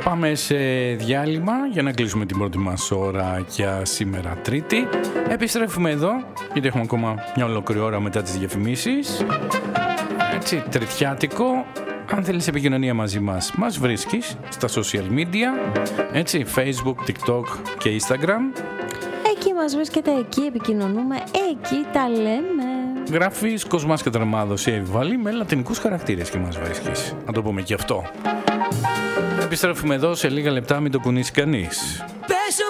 Πάμε σε διάλειμμα για να κλείσουμε την πρώτη μας ώρα για σήμερα Τρίτη. Επιστρέφουμε εδώ, γιατί έχουμε ακόμα μια ολόκληρη ώρα μετά τις διαφημίσεις. Έτσι, τριτιάτικο. Αν θέλεις επικοινωνία μαζί μας, μας βρίσκεις στα social media. Έτσι, Facebook, TikTok και Instagram. Εκεί μας βρίσκεται, εκεί επικοινωνούμε, εκεί τα λέμε. Γράφεις Κοσμάς και Τραμάδος ή Εβιβάλη με λατινικούς χαρακτήρες και μας βρίσκεις. Να το πούμε και αυτό. Επιστρέφουμε εδώ σε λίγα λεπτά, μην το κουνήσει κανείς.